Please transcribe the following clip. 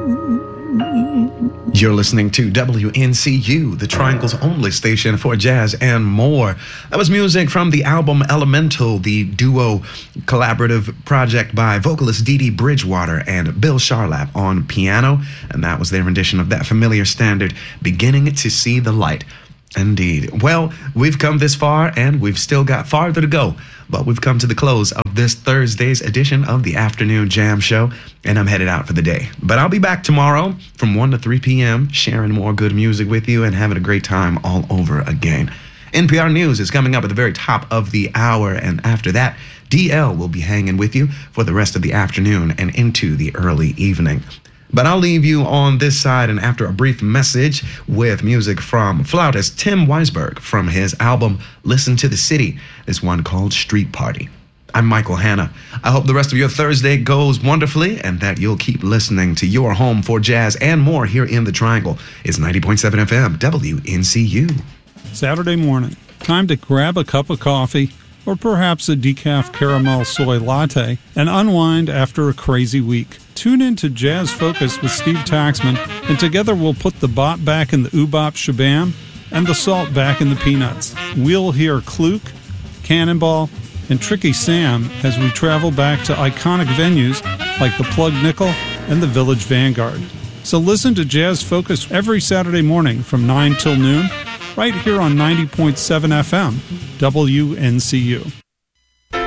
You're listening to WNCU, the Triangle's only station for jazz and more. That was music from the album Elemental, the duo collaborative project by vocalist Dee Dee Bridgewater and Bill Charlap on piano. And that was their rendition of that familiar standard, Beginning to See the Light. Indeed. Well, we've come this far and we've still got farther to go, but we've come to the close of this Thursday's edition of the Afternoon Jam Show, and I'm headed out for the day. But I'll be back tomorrow from 1 to 3 p.m. sharing more good music with you and having a great time all over again. NPR News is coming up at the very top of the hour, and after that, DL will be hanging with you for the rest of the afternoon and into the early evening. But I'll leave you on this side and after a brief message with music from flautist Tim Weisberg from his album Listen to the City, this one called Street Party. I'm Michael Hanna. I hope the rest of your Thursday goes wonderfully and that you'll keep listening to your home for jazz and more here in the Triangle. It's 90.7 FM, WNCU. Saturday morning, time to grab a cup of coffee or perhaps a decaf caramel soy latte and unwind after a crazy week. Tune in to Jazz Focus with Steve Taxman, and together we'll put the bop back in the oobop shabam and the salt back in the peanuts. We'll hear Kluk, Cannonball, and Tricky Sam as we travel back to iconic venues like the Plug Nickel and the Village Vanguard. So listen to Jazz Focus every Saturday morning from 9 till noon, right here on 90.7 FM, WNCU.